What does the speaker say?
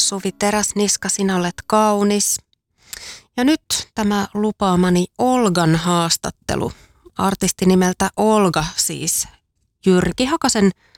Suvi Teräsniska, sinä olet kaunis. Ja nyt tämä lupaamani Olgan haastattelu. Artisti nimeltä Olga siis. Jyrki Hakasen